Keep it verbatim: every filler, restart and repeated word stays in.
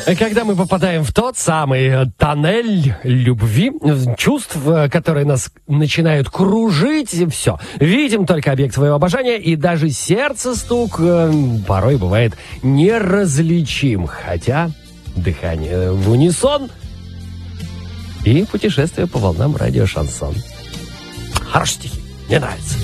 Когда мы попадаем в тот самый тоннель любви, чувств, которые нас начинают кружить, все. Видим только объект своего обожания, и даже сердце стук порой бывает неразличим. Хотя дыхание в унисон и путешествие по волнам радио Шансон. Хорошие стихи, мне нравится.